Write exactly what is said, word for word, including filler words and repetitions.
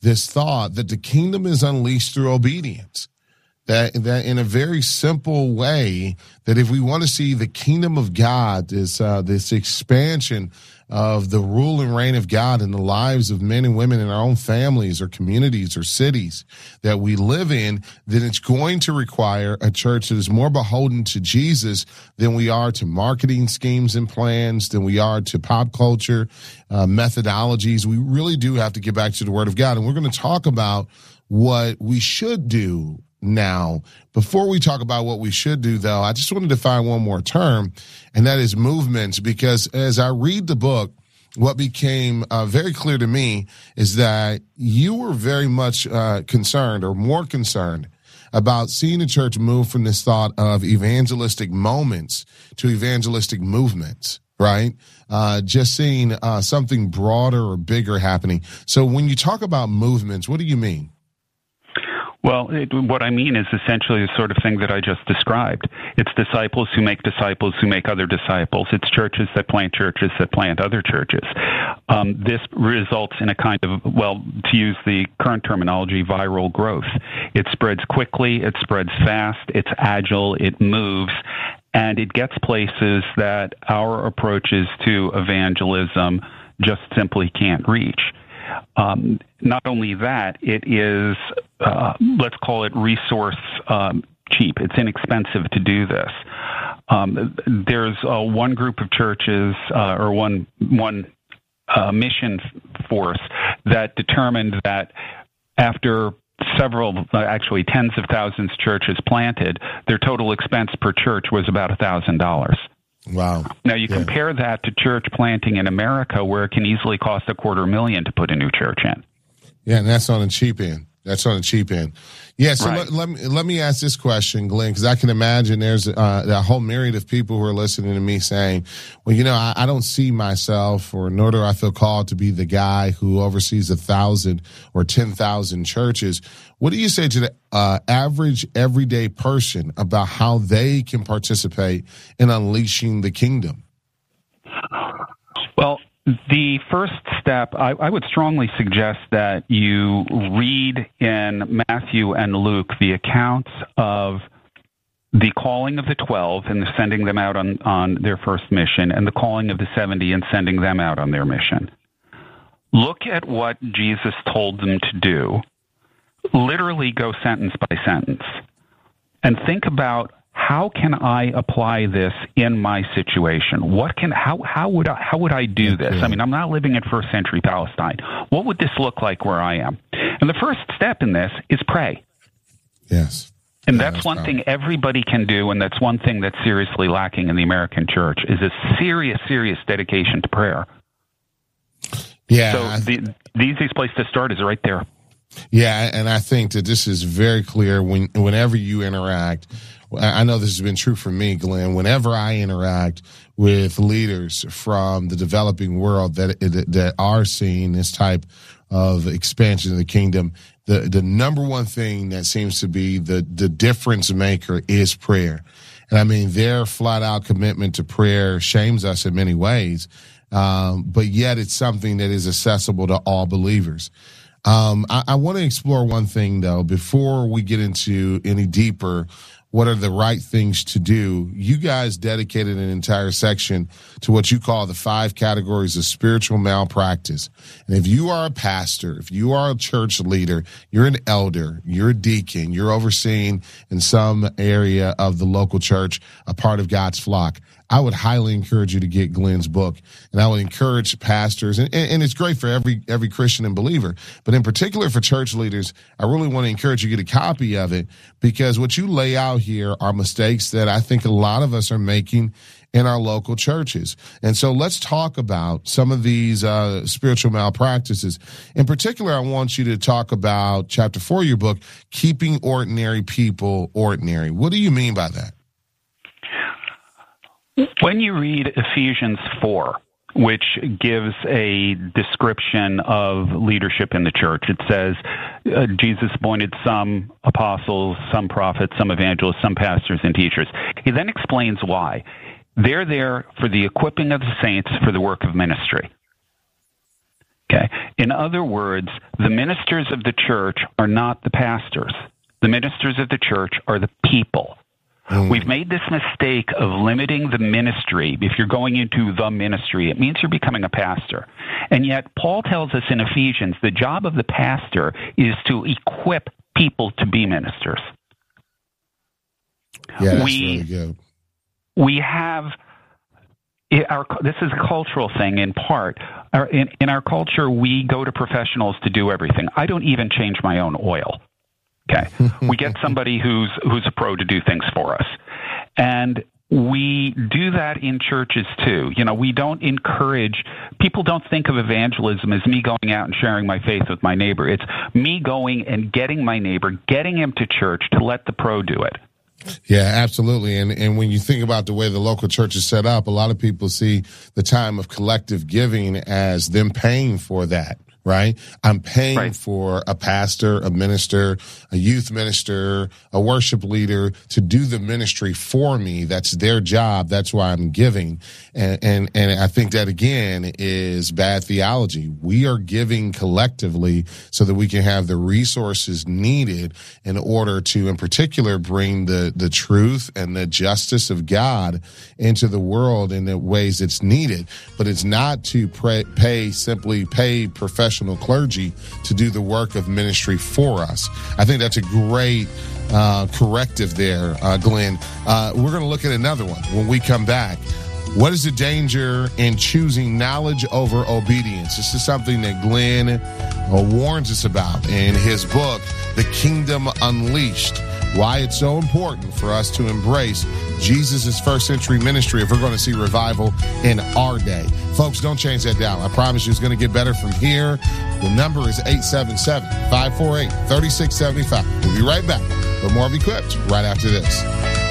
this thought that the kingdom is unleashed through obedience. That, that in a very simple way, that if we want to see the kingdom of God, this, uh, this expansion of the rule and reign of God in the lives of men and women in our own families or communities or cities that we live in, then it's going to require a church that is more beholden to Jesus than we are to marketing schemes and plans, than we are to pop culture uh, methodologies. We really do have to get back to the Word of God. And we're going to talk about what we should do now. Before we talk about what we should do, though, I just want to define one more term, and that is movements, because as I read the book, what became uh, very clear to me is that you were very much uh, concerned, or more concerned, about seeing the church move from this thought of evangelistic moments to evangelistic movements, right? Uh, just seeing uh, something broader or bigger happening. So when you talk about movements, what do you mean? Well, it, what I mean is essentially the sort of thing that I just described. It's disciples who make disciples who make other disciples. It's churches that plant churches that plant other churches. Um, this results in a kind of, well, to use the current terminology, viral growth. It spreads quickly, it spreads fast, it's agile, it moves, and it gets places that our approaches to evangelism just simply can't reach. Um, not only that, it is, uh, let's call it resource um, cheap. It's inexpensive to do this. Um, there's uh, one group of churches uh, or one one uh, mission force that determined that after several, uh, actually tens of thousands of churches planted, their total expense per church was about one thousand dollars. Wow. Now, you yeah. compare that to church planting in America, where it can easily cost a quarter million to put a new church in. Yeah, and that's on the cheap end. That's on the cheap end. Yeah, so right. let, let, me, let me ask this question, Glenn, because I can imagine there's uh, a whole myriad of people who are listening to me saying, well, you know, I, I don't see myself, or nor do I feel called to be the guy who oversees a thousand or ten thousand churches. What do you say to the uh, average everyday person about how they can participate in unleashing the kingdom? Well, the first step, I, I would strongly suggest that you read in Matthew and Luke the accounts of the calling of the twelve and the sending them out on, on their first mission, and the calling of the seventy and sending them out on their mission. Look at what Jesus told them to do. Literally go sentence by sentence. And think about, how can I apply this in my situation? What can how how would I how would I do this? I mean, I'm not living in first century Palestine. What would this look like where I am? And the first step in this is pray. Yes. And yeah, that's, that's one powerful. thing everybody can do, and that's one thing that's seriously lacking in the American church, is a serious, serious dedication to prayer. Yeah. So the, the easiest place to start is right there. Yeah, and I think that this is very clear when whenever you interact. I know this has been true for me, Glenn. Whenever I interact with leaders from the developing world that that are seeing this type of expansion of the kingdom, the the number one thing that seems to be the the difference maker is prayer. And I mean, their flat out commitment to prayer shames us in many ways, um, but yet it's something that is accessible to all believers. Um, I, I want to explore one thing, though, before we get into any deeper. What are the right things to do? You guys dedicated an entire section to what you call the five categories of spiritual malpractice. And if you are a pastor, if you are a church leader, you're an elder, you're a deacon, you're overseeing in some area of the local church, a part of God's flock, I would highly encourage you to get Glenn's book. And I would encourage pastors, and, and it's great for every every Christian and believer, but in particular for church leaders, I really want to encourage you to get a copy of it, because what you lay out here are mistakes that I think a lot of us are making in our local churches. And so let's talk about some of these uh, spiritual malpractices. In particular, I want you to talk about chapter four of your book, Keeping Ordinary People Ordinary. What do you mean by that? When you read Ephesians four, which gives a description of leadership in the church, it says uh, Jesus appointed some apostles, some prophets, some evangelists, some pastors and teachers. He then explains why. They're there for the equipping of the saints for the work of ministry. Okay. In other words, the ministers of the church are not the pastors. The ministers of the church are the people. Mm. We've made this mistake of limiting the ministry. If you're going into the ministry, it means you're becoming a pastor. And yet, Paul tells us in Ephesians, the job of the pastor is to equip people to be ministers. Yeah, that's we, really good. We have... Our, this is a cultural thing in part. Our, in, in our culture, we go to professionals to do everything. I don't even change my own oil. Okay, we get somebody who's who's a pro to do things for us, and we do that in churches too. You know, we don't encourage people. Don't think of evangelism as me going out and sharing my faith with my neighbor. It's me going and getting my neighbor, getting him to church to let the pro do it. Yeah, absolutely. And and when you think about the way the local church is set up, a lot of people see the time of collective giving as them paying for that. Right? I'm paying right. for a pastor, a minister, a youth minister, a worship leader to do the ministry for me. That's their job. That's why I'm giving. And, and, and I think that again is bad theology. We are giving collectively so that we can have the resources needed in order to, in particular, bring the, the truth and the justice of God into the world in the ways it's needed. But it's not to pray, pay, simply pay professional clergy to do the work of ministry for us. I think that's a great uh, corrective there, uh, Glenn. Uh, we're going to look at another one when we come back. What is the danger in choosing knowledge over obedience? This is something that Glenn uh, warns us about in his book, The Kingdom Unleashed. Why it's so important for us to embrace Jesus' first century ministry if we're going to see revival in our day. Folks, don't change that dial. I promise you it's going to get better from here. The number is eight seven seven, five four eight, three six seven five. We'll be right back with more of Equipped right after this.